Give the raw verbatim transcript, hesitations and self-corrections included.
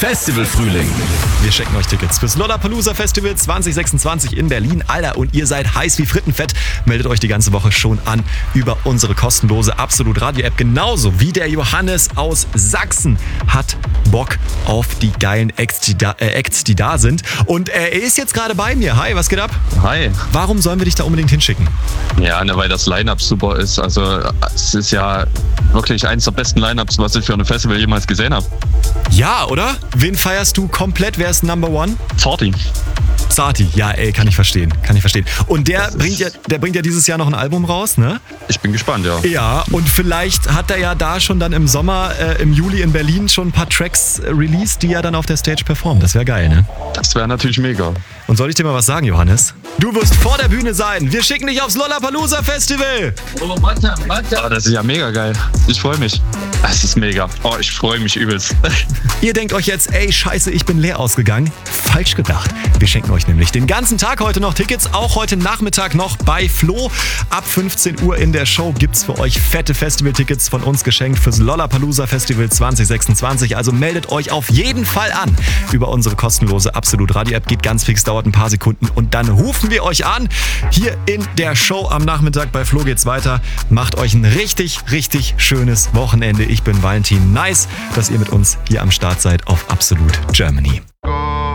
Festivalfrühling. Wir schenken euch Tickets fürs Lollapalooza Festival zwanzig sechsundzwanzig in Berlin. Alter, und ihr seid heiß wie Frittenfett. Meldet euch die ganze Woche schon an über unsere kostenlose Absolut Radio App. Genauso wie der Johannes aus Sachsen hat Bock auf die geilen Acts, die da, äh, Acts, die da sind. Und äh, er ist jetzt gerade bei mir. Hi, was geht ab? Hi. Warum sollen wir dich da unbedingt hinschicken? Ja, ne, weil das Line-Up super ist. Also es ist ja wirklich eins der besten Line-Ups, was ich für ein Festival jemals gesehen habe. Ja, oder? Wen feierst du komplett? Wer ist Number One? Sorti. Sati, ja ey, kann ich verstehen, kann ich verstehen. Und der bringt ja, der bringt ja dieses Jahr noch ein Album raus, ne? Ich bin gespannt, ja. Ja, und vielleicht hat er ja da schon dann im Sommer, äh, im Juli in Berlin schon ein paar Tracks äh, released, die er dann auf der Stage performt. Das wäre geil, ne? Das wäre natürlich mega. Und soll ich dir mal was sagen, Johannes? Du wirst vor der Bühne sein. Wir schicken dich aufs Lollapalooza Festival. Oh, Mann, Mann. Oh, das ist ja mega geil. Ich freue mich. Das ist mega. Oh, ich freue mich übelst. Ihr denkt euch jetzt, ey, scheiße, ich bin leer ausgegangen. Falsch gedacht. Wir schenken euch nämlich den ganzen Tag heute noch Tickets, auch heute Nachmittag noch bei Flo. Ab fünfzehn Uhr in der Show gibt's für euch fette Festival-Tickets von uns geschenkt fürs Lollapalooza Festival zwanzig sechsundzwanzig. Also meldet euch auf jeden Fall an über unsere kostenlose Absolut Radio App. Geht ganz fix, dauert ein paar Sekunden und dann rufen wir euch an. Hier in der Show am Nachmittag bei Flo geht's weiter. Macht euch ein richtig, richtig schönes Wochenende. Ich bin Valentin. Nice, dass ihr mit uns hier am Start seid auf Absolut Germany.